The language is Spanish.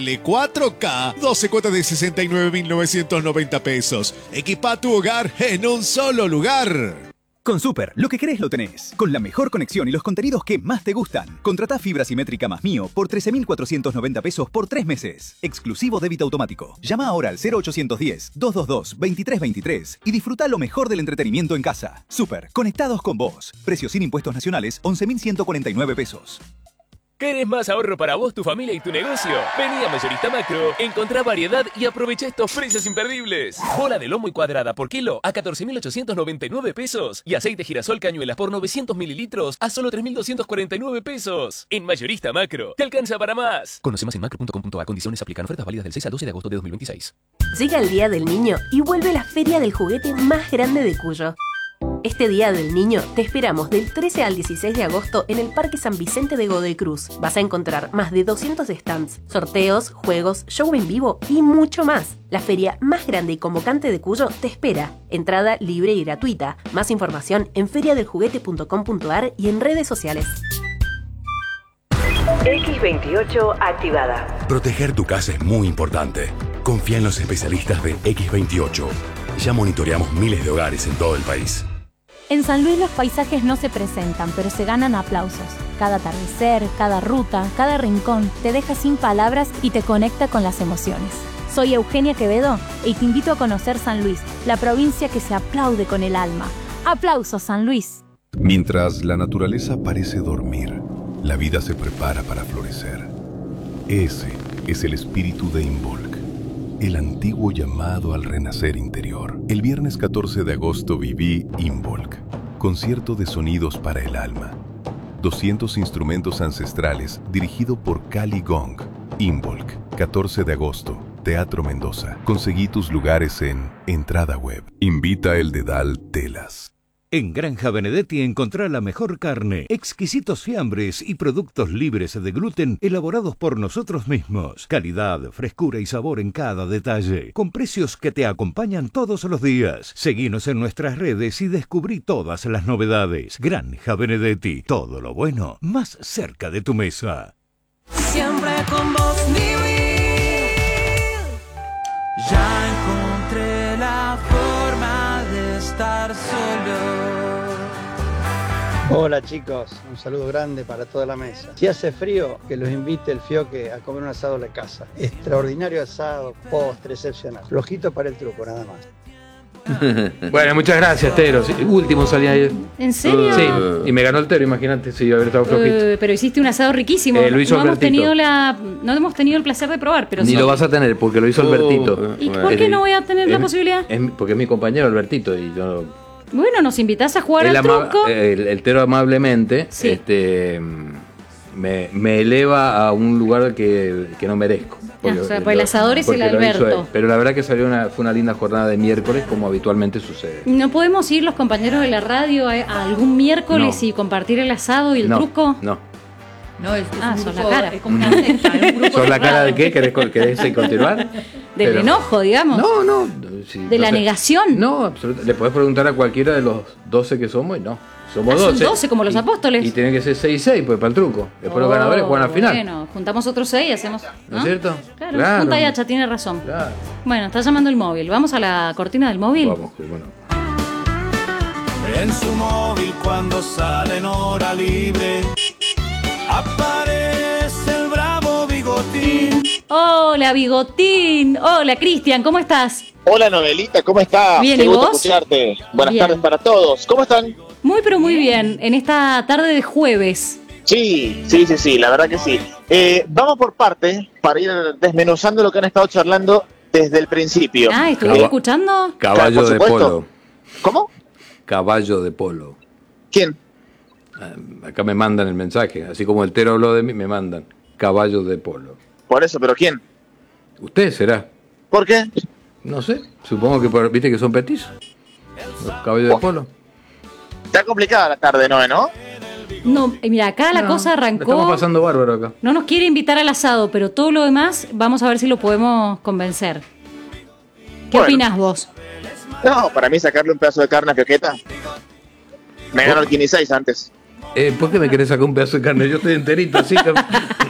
4K, 12 cuotas de 69.990 pesos. Equipa tu hogar en un solo lugar. Con Super, lo que querés lo tenés. Con la mejor conexión y los contenidos que más te gustan. Contratá fibra simétrica más Mío por 13.490 pesos por 3 meses. Exclusivo débito automático. Llama ahora al 0810-222-2323 y disfruta lo mejor del entretenimiento en casa. Super, conectados con vos. Precio sin impuestos nacionales, 11.149 pesos. ¿Querés más ahorro para vos, tu familia y tu negocio? Vení a Mayorista Macro, encontrá variedad y aprovecha estos precios imperdibles. Bola de lomo y cuadrada por kilo a 14.899 pesos. Y aceite girasol cañuelas por 900 mililitros a solo 3.249 pesos. En Mayorista Macro, te alcanza para más. Conoce más en macro.com.a. Condiciones aplican. Ofertas válidas del 6 al 12 de agosto de 2026. Llega el Día del Niño y vuelve la feria del juguete más grande de Cuyo. Este Día del Niño te esperamos del 13 al 16 de agosto en el Parque San Vicente de Godoy Cruz. Vas a encontrar más de 200 stands, sorteos, juegos, show en vivo y mucho más. La feria más grande y convocante de Cuyo te espera. Entrada libre y gratuita. Más información en feriadeljuguete.com.ar y en redes sociales. X28 activada. Proteger tu casa es muy importante. Confía en los especialistas de X28. Ya monitoreamos miles de hogares en todo el país. En San Luis los paisajes no se presentan, pero se ganan aplausos. Cada atardecer, cada ruta, cada rincón te deja sin palabras y te conecta con las emociones. Soy Eugenia Quevedo y te invito a conocer San Luis, la provincia que se aplaude con el alma. ¡Aplausos, San Luis! Mientras la naturaleza parece dormir, la vida se prepara para florecer. Ese es el espíritu de Involk, el antiguo llamado al renacer interior. El viernes 14 de agosto viví Involk, concierto de sonidos para el alma. 200 instrumentos ancestrales dirigido por Cali Gong. Involk, 14 de agosto, Teatro Mendoza. Conseguí tus lugares en Entrada Web. Invita el Dedal Telas. En Granja Benedetti encontrá la mejor carne, exquisitos fiambres y productos libres de gluten elaborados por nosotros mismos. Calidad, frescura y sabor en cada detalle, con precios que te acompañan todos los días. Seguinos en nuestras redes y descubrí todas las novedades. Granja Benedetti, todo lo bueno más cerca de tu mesa. Siempre con vos, mi vida. Ya encontré la forma de estar solo. Hola chicos, un saludo grande para toda la mesa. Si hace frío, que los invite el Fioque a comer un asado en la casa. Extraordinario asado, postre excepcional. Flojito para el truco, nada más. Bueno, muchas gracias, Tero. Sí, último salí ayer. ¿En serio? Sí, y me ganó el Tero, imagínate si yo hubiera estado flojito. Pero hiciste un asado riquísimo. Lo hizo no hemos Albertito. no hemos tenido el placer de probar, pero Ni lo vas a tener porque lo hizo Albertito. ¿Y por qué no voy a tener la posibilidad? Porque es mi compañero Albertito y yo... Bueno, nos invitás a jugar al truco. El Tero amablemente Sí. me eleva a un lugar que no merezco. O sea, pues el asador es el Alberto. Pero la verdad que fue una linda jornada de miércoles, como habitualmente sucede. ¿No podemos ir los compañeros de la radio a algún miércoles y compartir el asado y el truco? No. No, es sos la cara. Es como una secta, es un grupo ¿Sos la cara de cerrado. qué? ¿Querés continuar? Del enojo, digamos. No. Sí, de la negación. No, absolutamente. Le podés preguntar a cualquiera de los 12 que somos y no. Somos 12. Son 12 como los apóstoles. Y tienen que ser 6 y 6 pues, para el truco. Después los ganadores juegan al final. Bueno, juntamos otros 6 y hacemos. ¿No es cierto? Claro. Junta y hacha, tiene razón. Claro. Bueno, está llamando el móvil. ¿Vamos a la cortina del móvil? Vamos, bueno. En su móvil cuando sale en hora libre aparece el bravo Bigotín. Hola, Bigotín. Hola, Cristian, ¿cómo estás? Hola, Novelita, ¿cómo estás? Bien, Qué ¿y gusto vos? escucharte. Buenas Bien. tardes para todos. ¿Cómo están? Muy, pero muy bien. En esta tarde de jueves. Sí, la verdad que sí. Vamos por parte para ir desmenuzando lo que han estado charlando desde el principio. Ah, ¿estuviste escuchando? Caballo Por de supuesto. polo. ¿Cómo? Caballo de polo. ¿Quién? Acá me mandan el mensaje. Así como el Tero habló de mí, me mandan. Caballo de polo. Por eso, ¿pero quién? ¿Usted será? ¿Por qué? No sé. Supongo que viste que son petizos. Los caballos de polo. Está complicada la tarde, ¿no? No, mira, acá la cosa La arrancó. estamos pasando bárbaro acá. No nos quiere invitar al asado, pero todo lo demás vamos a ver si lo podemos convencer. ¿Qué Bueno. opinás vos? No, para mí sacarle un pedazo de carne a Fioqueta. Me ganó el 15-6 antes. ¿Por qué me querés sacar un pedazo de carne? Yo estoy enterito, así que...